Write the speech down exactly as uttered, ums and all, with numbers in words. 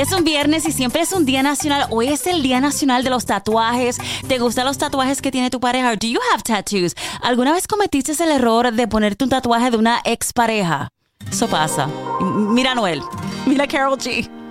Es un viernes y siempre es un día nacional. Hoy es el Día Nacional de los Tatuajes. ¿Te gustan los tatuajes que tiene tu pareja? Do you have tattoos? ¿Alguna vez cometiste el error de ponerte un tatuaje de una expareja? Eso pasa. Mira a Noel. Mira a Carol G.